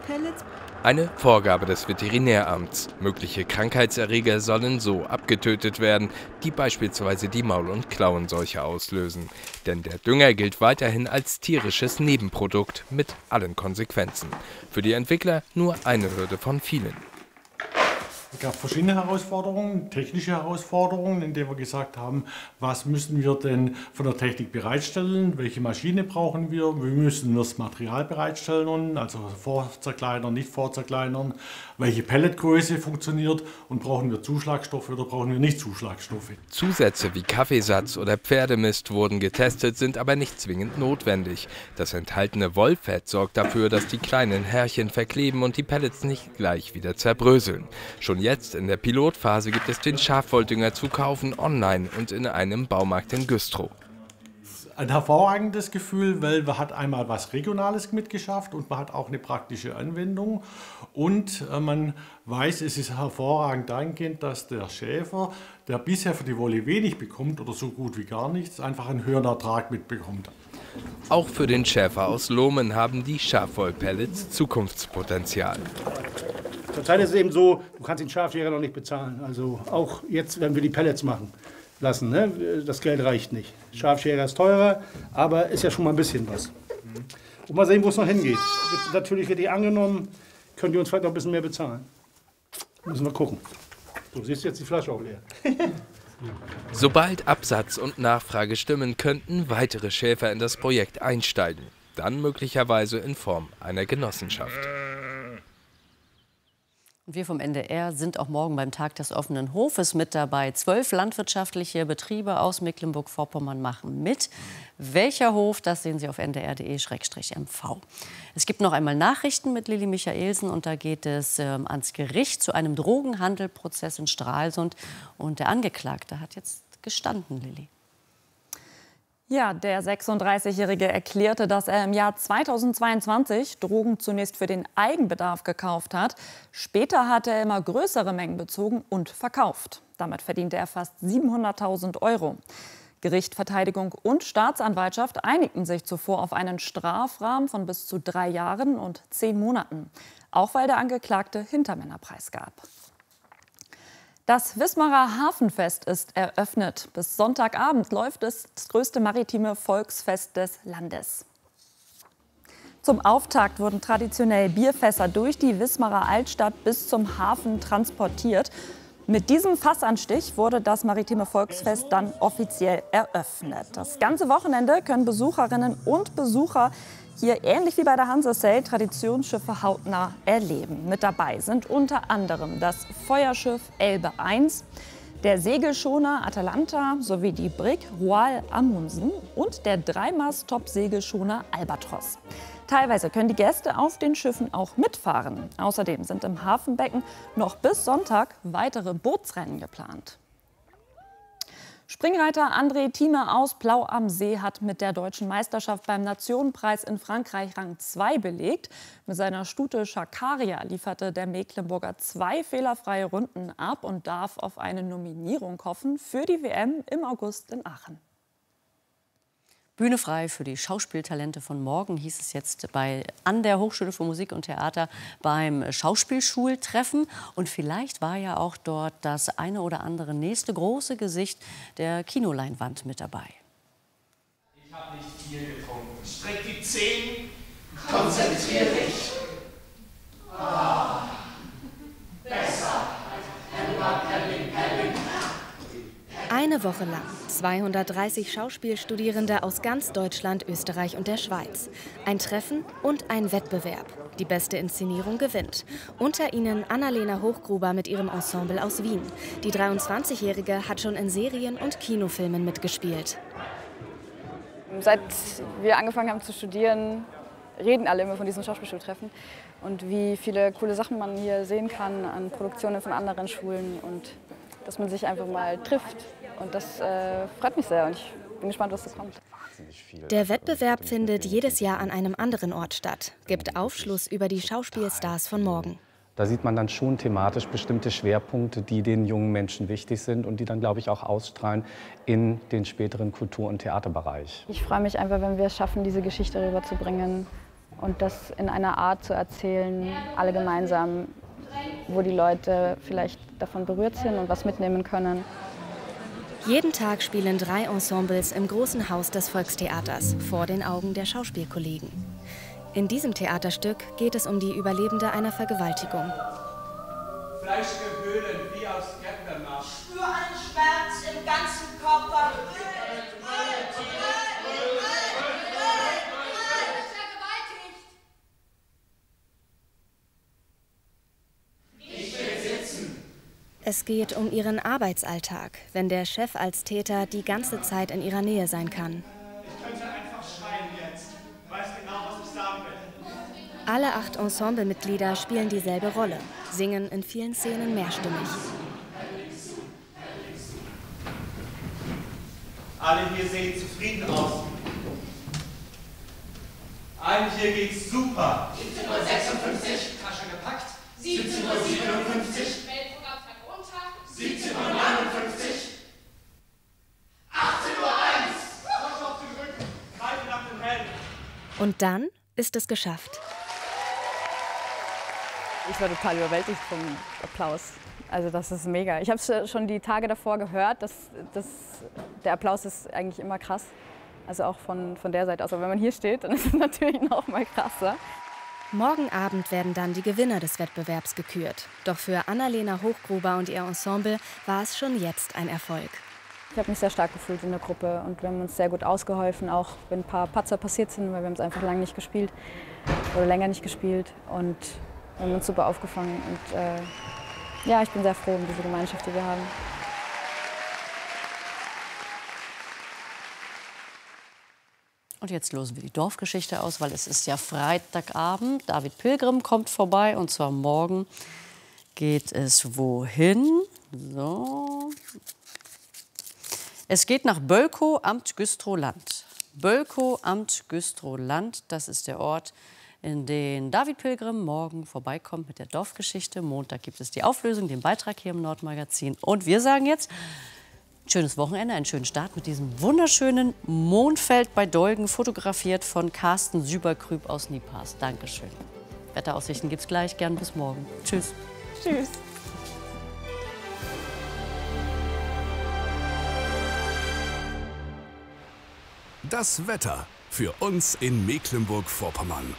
Pellets? Eine Vorgabe des Veterinäramts. Mögliche Krankheitserreger sollen so abgetötet werden, die beispielsweise die Maul- und Klauenseuche auslösen. Denn der Dünger gilt weiterhin als tierisches Nebenprodukt mit allen Konsequenzen. Für die Entwickler nur eine Hürde von vielen. Es gab verschiedene Herausforderungen, technische Herausforderungen, indem wir gesagt haben, was müssen wir denn von der Technik bereitstellen, welche Maschine brauchen wir, wie müssen wir das Material bereitstellen, also vorzerkleinern, nicht vorzerkleinern, welche Pelletgröße funktioniert und brauchen wir Zuschlagstoffe oder brauchen wir nicht Zuschlagstoffe. Zusätze wie Kaffeesatz oder Pferdemist wurden getestet, sind aber nicht zwingend notwendig. Das enthaltene Wollfett sorgt dafür, dass die kleinen Härchen verkleben und die Pellets nicht gleich wieder zerbröseln. Schon jetzt in der Pilotphase gibt es den Schafwolldünger zu kaufen online und in einem Baumarkt in Güstrow. Ein hervorragendes Gefühl, weil man hat einmal was Regionales mitgeschafft und man hat auch eine praktische Anwendung. Und man weiß, es ist hervorragend dahingehend, dass der Schäfer, der bisher für die Wolle wenig bekommt oder so gut wie gar nichts, einfach einen höheren Ertrag mitbekommt. Auch für den Schäfer aus Lohmen haben die Schafwollpellets Zukunftspotenzial. Zurzeit ist es eben so, du kannst den Schafjäger noch nicht bezahlen. Also auch jetzt, wenn wir die Pellets machen lassen, ne? Das Geld reicht nicht. Schafjäger ist teurer, aber ist ja schon mal ein bisschen was. Und mal sehen, wo es noch hingeht. Natürlich wird die angenommen, können die uns vielleicht noch ein bisschen mehr bezahlen. Müssen wir gucken. Du siehst jetzt die Flasche auch leer. Sobald Absatz und Nachfrage stimmen, könnten weitere Schäfer in das Projekt einsteigen. Dann möglicherweise in Form einer Genossenschaft. Und wir vom NDR sind auch morgen beim Tag des offenen Hofes mit dabei. 12 landwirtschaftliche Betriebe aus Mecklenburg-Vorpommern machen mit. Welcher Hof, das sehen Sie auf ndr.de/mv. Es gibt noch einmal Nachrichten mit Lilly Michaelsen und da geht es ans Gericht zu einem Drogenhandelprozess in Stralsund. Und der Angeklagte hat jetzt gestanden, Lilly. Ja, der 36-Jährige erklärte, dass er im Jahr 2022 Drogen zunächst für den Eigenbedarf gekauft hat. Später hat er immer größere Mengen bezogen und verkauft. Damit verdiente er fast 700.000 €. Gericht, Verteidigung und Staatsanwaltschaft einigten sich zuvor auf einen Strafrahmen von bis zu 3 Jahren und 10 Monaten. Auch weil der Angeklagte Hintermänner preisgab. Das Wismarer Hafenfest ist eröffnet. Bis Sonntagabend läuft das größte maritime Volksfest des Landes. Zum Auftakt wurden traditionell Bierfässer durch die Wismarer Altstadt bis zum Hafen transportiert. Mit diesem Fassanstich wurde das maritime Volksfest dann offiziell eröffnet. Das ganze Wochenende können Besucherinnen und Besucher hier ähnlich wie bei der Hanse-Sail Traditionsschiffe hautnah erleben. Mit dabei sind unter anderem das Feuerschiff Elbe I, der Segelschoner Atalanta sowie die Brig Roald Amundsen und der Dreimast-Top-Segelschoner Albatros. Teilweise können die Gäste auf den Schiffen auch mitfahren. Außerdem sind im Hafenbecken noch bis Sonntag weitere Bootsrennen geplant. Springreiter André Thieme aus Plau am See hat mit der deutschen Meisterschaft beim Nationenpreis in Frankreich Rang 2 belegt. Mit seiner Stute Schakaria lieferte der Mecklenburger 2 fehlerfreie Runden ab und darf auf eine Nominierung hoffen für die WM im August in Aachen. Bühne frei für die Schauspieltalente von morgen, hieß es jetzt an der Hochschule für Musik und Theater beim Schauspielschultreffen. Und vielleicht war ja auch dort das eine oder andere nächste große Gesicht der Kinoleinwand mit dabei. Ich habe nicht viel getrunken. Streck die Zehen, konzentrier dich. Besser. Eine Woche lang 230 Schauspielstudierende aus ganz Deutschland, Österreich und der Schweiz. Ein Treffen und ein Wettbewerb. Die beste Inszenierung gewinnt. Unter ihnen Annalena Hochgruber mit ihrem Ensemble aus Wien. Die 23-Jährige hat schon in Serien und Kinofilmen mitgespielt. Seit wir angefangen haben zu studieren, reden alle immer von diesem Schauspielschultreffen und wie viele coole Sachen man hier sehen kann an Produktionen von anderen Schulen und dass man sich einfach mal trifft. Und das freut mich sehr und ich bin gespannt, was da kommt. Der Wettbewerb findet jedes Jahr an einem anderen Ort statt, gibt Aufschluss über die Schauspielstars von morgen. Da sieht man dann schon thematisch bestimmte Schwerpunkte, die den jungen Menschen wichtig sind und die dann, glaube ich, auch ausstrahlen in den späteren Kultur- und Theaterbereich. Ich freue mich einfach, wenn wir es schaffen, diese Geschichte rüberzubringen Und das in einer Art zu erzählen, alle gemeinsam, wo die Leute vielleicht davon berührt sind und was mitnehmen können. Jeden Tag spielen 3 Ensembles im großen Haus des Volkstheaters vor den Augen der Schauspielkollegen. In diesem Theaterstück geht es um die Überlebende einer Vergewaltigung. Fleischige Höhlen wie aus Erdbeermark. Spür einen Schmerz im ganzen Körper. Es geht um ihren Arbeitsalltag, wenn der Chef als Täter die ganze Zeit in ihrer Nähe sein kann. Ich könnte einfach schreien jetzt. Weiß genau, was ich sagen will. Alle 8 Ensemblemitglieder spielen dieselbe Rolle, singen in vielen Szenen mehrstimmig. Alle hier sehen zufrieden aus. Allen hier geht's super. 17:56 Uhr, Tasche gepackt. 17:57 Uhr, 17:59 Uhr, 18:01 Uhr. Kopf auf den Rücken. Greife nach dem Helm. Und dann ist es geschafft. Ich war total überwältigt vom Applaus. Also das ist mega. Ich habe es schon die Tage davor gehört, der Applaus ist eigentlich immer krass. Also auch von der Seite aus. Aber wenn man hier steht, dann ist es natürlich noch mal krasser. Morgen Abend werden dann die Gewinner des Wettbewerbs gekürt. Doch für Annalena Hochgruber und ihr Ensemble war es schon jetzt ein Erfolg. Ich habe mich sehr stark gefühlt in der Gruppe und wir haben uns sehr gut ausgeholfen, auch wenn ein paar Patzer passiert sind, weil wir haben es einfach lange nicht gespielt oder länger nicht gespielt und wir haben uns super aufgefangen und ja, ich bin sehr froh um diese Gemeinschaft, die wir haben. Und jetzt losen wir die Dorfgeschichte aus, weil es ist ja Freitagabend. David Pilgrim kommt vorbei und zwar morgen geht es wohin? So. Es geht nach Bölkow, Amt Güstrow-Land. Bölkow, Amt Güstrow-Land, das ist der Ort, in den David Pilgrim morgen vorbeikommt mit der Dorfgeschichte. Montag gibt es die Auflösung, den Beitrag hier im Nordmagazin. Und wir sagen jetzt, schönes Wochenende, einen schönen Start mit diesem wunderschönen Mondfeld bei Dolgen, fotografiert von Carsten Süberkrüb aus Niepars. Dankeschön. Wetteraussichten gibt's gleich, gern bis morgen. Tschüss. Tschüss. Das Wetter für uns in Mecklenburg-Vorpommern.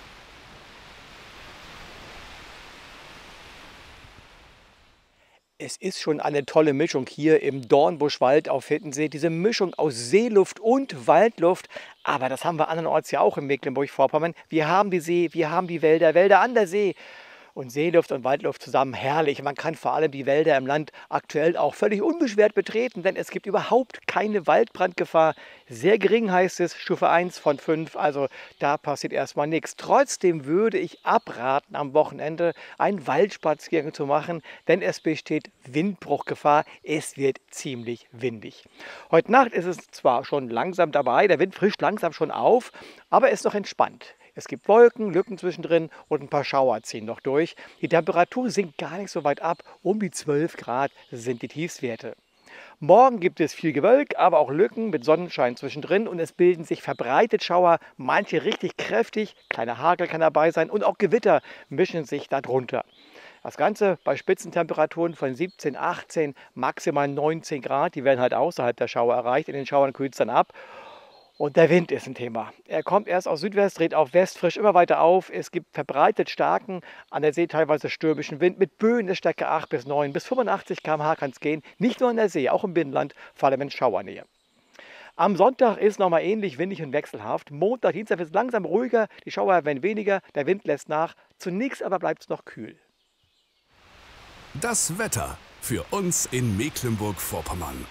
Es ist schon eine tolle Mischung hier im Dornbuschwald auf Hittensee. Diese Mischung aus Seeluft und Waldluft. Aber das haben wir andernorts ja auch in Mecklenburg-Vorpommern. Wir haben die See, wir haben die Wälder, Wälder an der See. Und Seeluft und Waldluft zusammen herrlich. Man kann vor allem die Wälder im Land aktuell auch völlig unbeschwert betreten, denn es gibt überhaupt keine Waldbrandgefahr. Sehr gering heißt es, Stufe 1 von 5, also da passiert erstmal nichts. Trotzdem würde ich abraten, am Wochenende einen Waldspaziergang zu machen, denn es besteht Windbruchgefahr. Es wird ziemlich windig. Heute Nacht ist es zwar schon langsam dabei, der Wind frischt langsam schon auf, aber ist noch entspannt. Es gibt Wolken, Lücken zwischendrin und ein paar Schauer ziehen noch durch. Die Temperatur sinkt gar nicht so weit ab. Um die 12 Grad sind die Tiefstwerte. Morgen gibt es viel Gewölk, aber auch Lücken mit Sonnenschein zwischendrin. Und es bilden sich verbreitet Schauer, manche richtig kräftig. Kleiner Hagel kann dabei sein und auch Gewitter mischen sich darunter. Das Ganze bei Spitzentemperaturen von 17, 18, maximal 19 Grad. Die werden halt außerhalb der Schauer erreicht. In den Schauern kühlt es dann ab. Und der Wind ist ein Thema. Er kommt erst aus Südwest, dreht auf West, frisch immer weiter auf. Es gibt verbreitet starken, an der See teilweise stürmischen Wind mit Böen der Stärke 8 bis 9. Bis 85 km/h kann es gehen. Nicht nur an der See, auch im Binnenland, vor allem in Schauernähe. Am Sonntag ist nochmal ähnlich windig und wechselhaft. Montag, Dienstag wird es langsam ruhiger, die Schauer werden weniger, der Wind lässt nach. Zunächst aber bleibt es noch kühl. Das Wetter für uns in Mecklenburg-Vorpommern.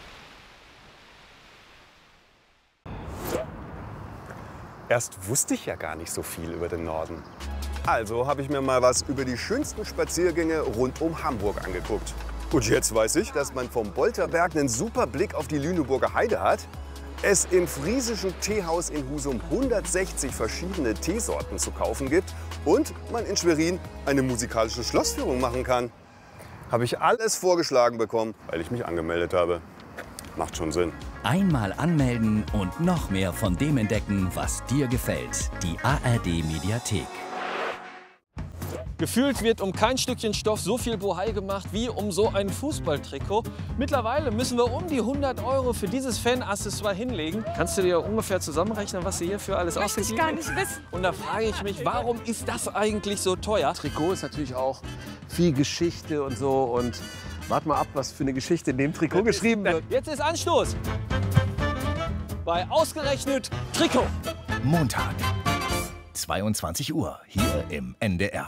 Erst wusste ich ja gar nicht so viel über den Norden. Also habe ich mir mal was über die schönsten Spaziergänge rund um Hamburg angeguckt. Und jetzt weiß ich, dass man vom Bolterberg einen super Blick auf die Lüneburger Heide hat. Es im friesischen Teehaus in Husum 160 verschiedene Teesorten zu kaufen gibt. Und man in Schwerin eine musikalische Schlossführung machen kann. Habe ich alles vorgeschlagen bekommen, weil ich mich angemeldet habe. Macht schon Sinn. Einmal anmelden und noch mehr von dem entdecken, was dir gefällt. Die ARD Mediathek. Gefühlt wird um kein Stückchen Stoff so viel Bohai gemacht wie um so ein Fußballtrikot. Mittlerweile müssen wir um die 100 € für dieses Fan-Accessoire hinlegen. Kannst du dir ungefähr zusammenrechnen, was sie hierfür alles ausgegeben haben? Ich gar nicht wissen. Und da frage ich mich, warum ist das eigentlich so teuer? Trikot ist natürlich auch viel Geschichte und so. Und wart mal ab, was für eine Geschichte in dem Trikot geschrieben wird. Jetzt ist Anstoß bei Ausgerechnet Trikot. Montag, 22 Uhr, hier im NDR.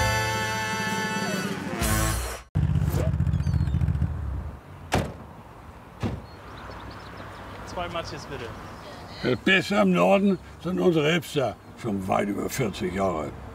Zwei Matches bitte. Das Beste im Norden sind unsere Hipster, schon weit über 40 Jahre.